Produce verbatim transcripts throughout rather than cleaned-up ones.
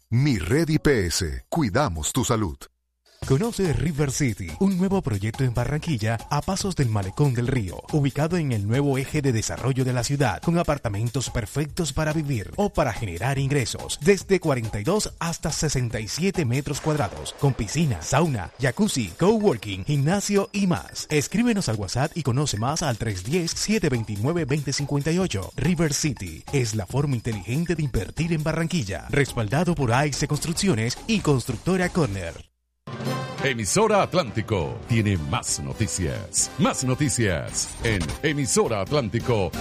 Mi Red I P S. Cuidamos tu salud. Conoce River City, un nuevo proyecto en Barranquilla a pasos del Malecón del Río, ubicado en el nuevo eje de desarrollo de la ciudad, con apartamentos perfectos para vivir o para generar ingresos, desde cuarenta y dos hasta sesenta y siete metros cuadrados, con piscina, sauna, jacuzzi, coworking, gimnasio y más. Escríbenos al WhatsApp y conoce más al tres uno cero, siete dos nueve, dos cero cinco ocho. River City es la forma inteligente de invertir en Barranquilla, respaldado por A X Construcciones y Constructora Corner. Emisora Atlántico tiene más noticias. Más noticias en Emisora Atlántico.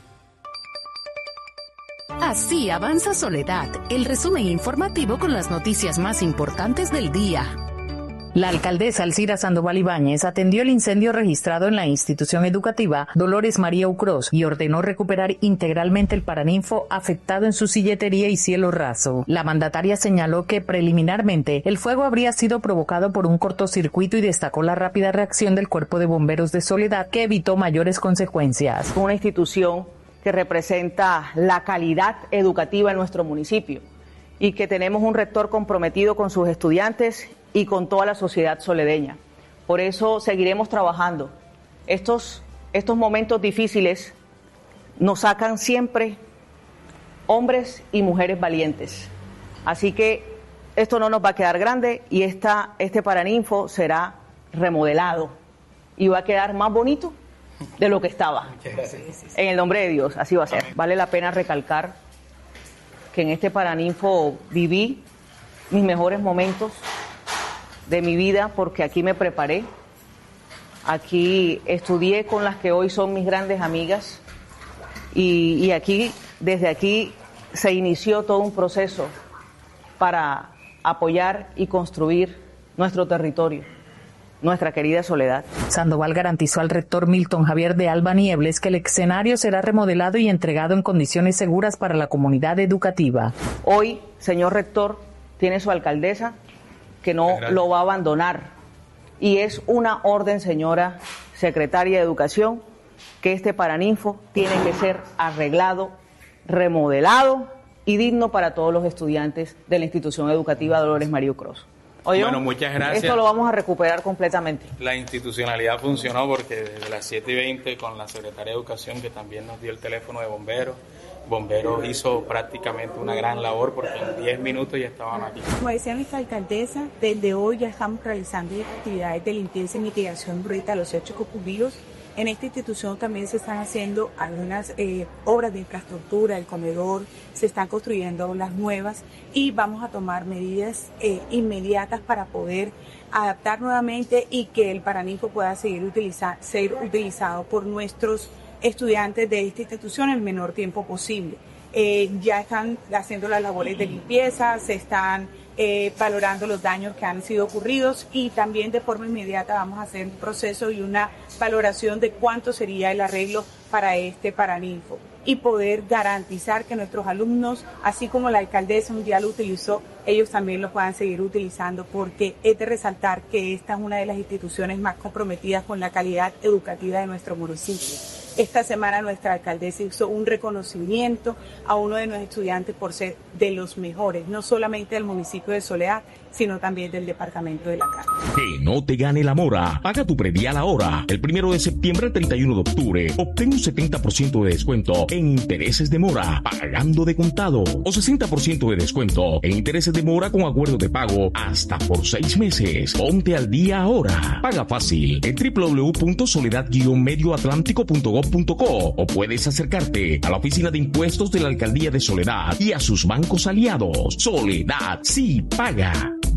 Así avanza Soledad, el resumen informativo con las noticias más importantes del día. La alcaldesa Alcira Sandoval Ibáñez atendió el incendio registrado en la institución educativa Dolores María Ucros y ordenó recuperar integralmente el paraninfo afectado en su silletería y cielo raso. La mandataria señaló que preliminarmente el fuego habría sido provocado por un cortocircuito y destacó la rápida reacción del Cuerpo de Bomberos de Soledad que evitó mayores consecuencias. Una institución que representa la calidad educativa en nuestro municipio y que tenemos un rector comprometido con sus estudiantes y con toda la sociedad soledeña. Por eso seguiremos trabajando. Estos, estos momentos difíciles nos sacan siempre hombres y mujeres valientes. Así que esto no nos va a quedar grande y esta, este paraninfo será remodelado y va a quedar más bonito de lo que estaba. En el nombre de Dios, así va a ser. Vale la pena recalcar que en este paraninfo viví mis mejores momentos de mi vida, porque aquí me preparé, aquí estudié con las que hoy son mis grandes amigas y, y aquí, desde aquí se inició todo un proceso para apoyar y construir nuestro territorio, nuestra querida Soledad. Sandoval garantizó al rector Milton Javier de Alba Niebles que el escenario será remodelado y entregado en condiciones seguras para la comunidad educativa. Hoy, señor rector, tiene su alcaldesa que no lo va a abandonar. Y es una orden, señora secretaria de Educación, que este paraninfo tiene que ser arreglado, remodelado y digno para todos los estudiantes de la institución educativa Dolores María Ucros. ¿Oyó? Bueno, muchas gracias. Esto lo vamos a recuperar completamente. La institucionalidad funcionó porque desde las siete y veinte con la secretaria de Educación, que también nos dio el teléfono de bomberos, Bomberos hizo prácticamente una gran labor porque en diez minutos ya estaban aquí. Como decía nuestra alcaldesa, desde hoy ya estamos realizando actividades de limpieza y mitigación bruta a los hechos ocurridos. En esta institución también se están haciendo algunas eh, obras de infraestructura, el comedor, se están construyendo aulas nuevas y vamos a tomar medidas eh, inmediatas para poder adaptar nuevamente y que el paraninfo pueda seguir utiliza, ser utilizado por nuestros estudiantes de esta institución en el menor tiempo posible. Eh, ya están haciendo las labores de limpieza, se están eh, valorando los daños que han sido ocurridos y también de forma inmediata vamos a hacer un proceso y una valoración de cuánto sería el arreglo para este paraninfo y poder garantizar que nuestros alumnos, así como la alcaldesa un día lo utilizó, ellos también lo puedan seguir utilizando, porque es de resaltar que esta es una de las instituciones más comprometidas con la calidad educativa de nuestro municipio. Esta semana nuestra alcaldesa hizo un reconocimiento a uno de nuestros estudiantes por ser de los mejores, no solamente del municipio de Soledad, sino también del departamento de La Carmen. Que no te gane la mora. Paga tu predial ahora. El primero de septiembre al treinta y uno de octubre. Obtén un setenta por ciento de descuento en intereses de mora, pagando de contado. O sesenta por ciento de descuento en intereses de mora con acuerdo de pago hasta por seis meses. Ponte al día ahora. Paga fácil en doble u doble u doble u punto soledad guion medio atlántico punto gob punto co o puedes acercarte a la oficina de impuestos de la Alcaldía de Soledad y a sus bancos aliados. Soledad sí paga.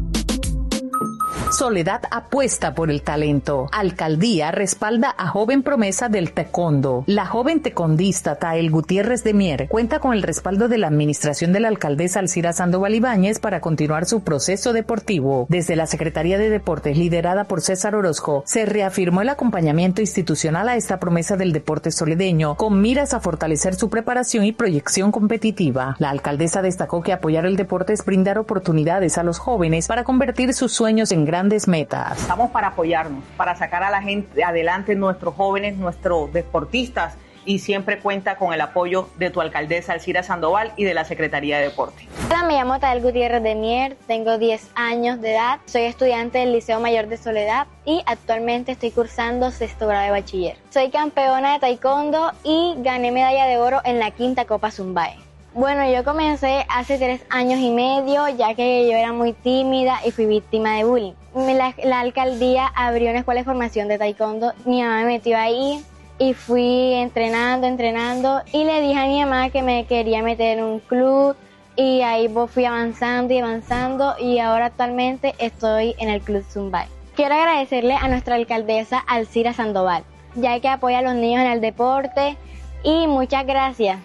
Soledad apuesta por el talento. Alcaldía respalda a joven promesa del taekwondo. La joven taekwondista Tael Gutiérrez de Mier cuenta con el respaldo de la administración de la alcaldesa Alcira Sandoval Ibáñez para continuar su proceso deportivo. Desde la Secretaría de Deportes, liderada por César Orozco, se reafirmó el acompañamiento institucional a esta promesa del deporte soledeño, con miras a fortalecer su preparación y proyección competitiva. La alcaldesa destacó que apoyar el deporte es brindar oportunidades a los jóvenes para convertir sus sueños en grandes metas. Estamos para apoyarnos, para sacar a la gente adelante, nuestros jóvenes, nuestros deportistas y siempre cuenta con el apoyo de tu alcaldesa Alcira Sandoval y de la Secretaría de Deporte. Hola, me llamo Tael Gutiérrez de Mier, tengo diez años de edad, soy estudiante del Liceo Mayor de Soledad y actualmente estoy cursando sexto grado de bachiller. Soy campeona de taekwondo y gané medalla de oro en la quinta Copa Zumbae. Bueno, yo comencé hace tres años y medio, ya que yo era muy tímida y fui víctima de bullying. La, la alcaldía abrió una escuela de formación de taekwondo, mi mamá me metió ahí y fui entrenando, entrenando y le dije a mi mamá que me quería meter en un club y ahí fui avanzando y avanzando y ahora actualmente estoy en el Club Zumbae. Quiero agradecerle a nuestra alcaldesa Alcira Sandoval, ya que apoya a los niños en el deporte y muchas gracias.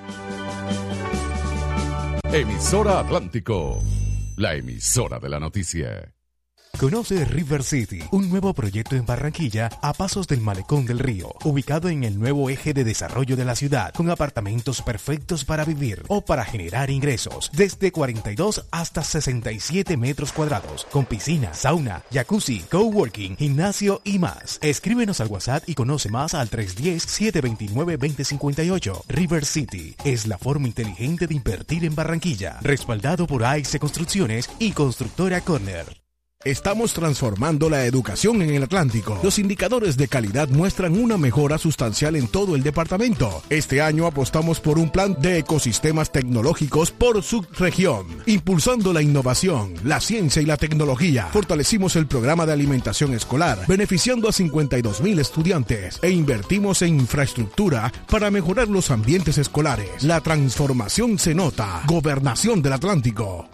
Emisora Atlántico, la emisora de la noticia. Conoce River City, un nuevo proyecto en Barranquilla a pasos del Malecón del Río, ubicado en el nuevo eje de desarrollo de la ciudad, con apartamentos perfectos para vivir o para generar ingresos, desde cuarenta y dos hasta sesenta y siete metros cuadrados, con piscina, sauna, jacuzzi, coworking, gimnasio y más. Escríbenos al WhatsApp y conoce más al tres uno cero, siete dos nueve, dos cero cinco ocho. River City es la forma inteligente de invertir en Barranquilla, respaldado por A X Construcciones y Constructora Corner. Estamos transformando la educación en el Atlántico. Los indicadores de calidad muestran una mejora sustancial en todo el departamento. Este año apostamos por un plan de ecosistemas tecnológicos por subregión, impulsando la innovación, la ciencia y la tecnología. Fortalecimos el programa de alimentación escolar, beneficiando a cincuenta y dos mil estudiantes, e invertimos en infraestructura para mejorar los ambientes escolares. La transformación se nota. Gobernación del Atlántico.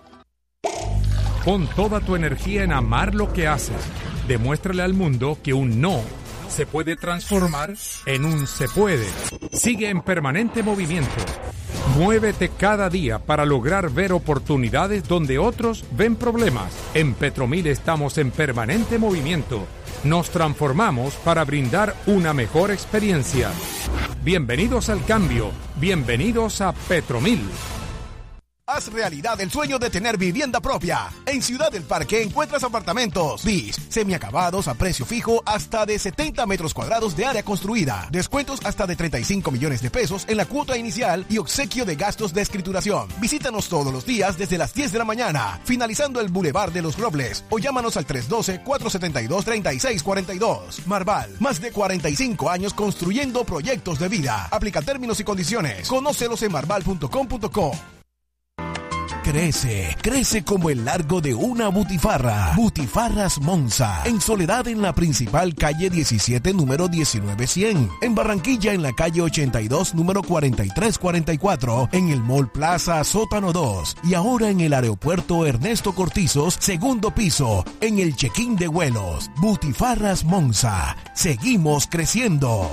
Pon toda tu energía en amar lo que haces. Demuéstrale al mundo que un no se puede transformar en un se puede. Sigue en permanente movimiento. Muévete cada día para lograr ver oportunidades donde otros ven problemas. En Petromil estamos en permanente movimiento. Nos transformamos para brindar una mejor experiencia. Bienvenidos al cambio. Bienvenidos a Petromil. Haz realidad el sueño de tener vivienda propia. En Ciudad del Parque encuentras apartamentos bis, semiacabados a precio fijo hasta de setenta metros cuadrados de área construida. Descuentos hasta de treinta y cinco millones de pesos en la cuota inicial y obsequio de gastos de escrituración. Visítanos todos los días desde las diez de la mañana, finalizando el Boulevard de los Robles, o llámanos al tres uno dos, cuatro siete dos, tres seis cuatro dos. Marval, más de cuarenta y cinco años construyendo proyectos de vida. Aplica términos y condiciones. Conócelos en marval punto com punto co. Crece, crece como el largo de una butifarra. Butifarras Monza, en Soledad en la principal calle diecisiete, número diecinueve cien. En Barranquilla en la calle ochenta y dos, número cuarenta y tres cuarenta y cuatro. En el Mall Plaza, sótano dos. Y ahora en el aeropuerto Ernesto Cortizos, segundo piso, en el check-in de vuelos. Butifarras Monza, seguimos creciendo.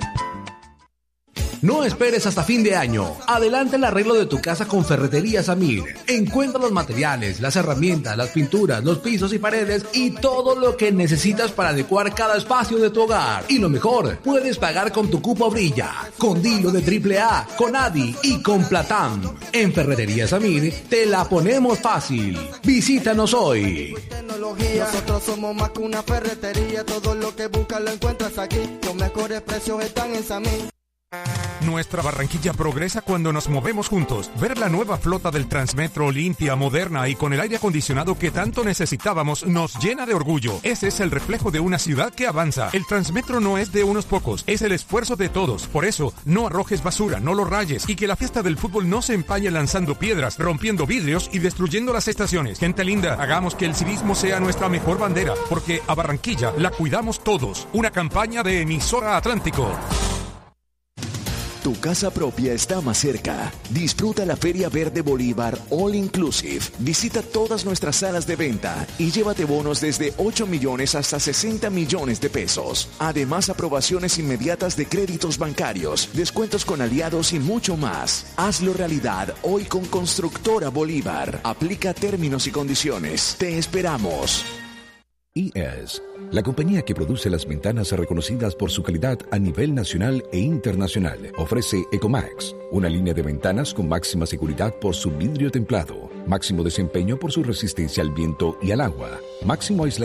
No esperes hasta fin de año. Adelanta el arreglo de tu casa con Ferretería Samir. Encuentra los materiales, las herramientas, las pinturas, los pisos y paredes y todo lo que necesitas para adecuar cada espacio de tu hogar. Y lo mejor, puedes pagar con tu cupo Brilla, con Dilo de triple A, con Adi y con Platán. En Ferretería Samir te la ponemos fácil. Visítanos hoy. Nosotros somos más que una ferretería. Todo lo que buscas lo encuentras aquí. Los mejores precios están en Samir. Nuestra Barranquilla progresa cuando nos movemos juntos. Ver la nueva flota del Transmetro limpia, moderna y con el aire acondicionado que tanto necesitábamos nos llena de orgullo. Ese es el reflejo de una ciudad que avanza. El Transmetro no es de unos pocos, es el esfuerzo de todos. Por eso, no arrojes basura, no lo rayes y que la fiesta del fútbol no se empañe lanzando piedras, rompiendo vidrios y destruyendo las estaciones. Gente linda, hagamos que el civismo sea nuestra mejor bandera, porque a Barranquilla la cuidamos todos. Una campaña de Emisora Atlántico. Tu casa propia está más cerca. Disfruta la Feria Verde Bolívar All Inclusive. Visita todas nuestras salas de venta y llévate bonos desde ocho millones hasta sesenta millones de pesos. Además, aprobaciones inmediatas de créditos bancarios, descuentos con aliados y mucho más. Hazlo realidad hoy con Constructora Bolívar. Aplica términos y condiciones. Te esperamos. I E S, la compañía que produce las ventanas reconocidas por su calidad a nivel nacional e internacional, ofrece Ecomax, una línea de ventanas con máxima seguridad por su vidrio templado, máximo desempeño por su resistencia al viento y al agua, máximo aislamiento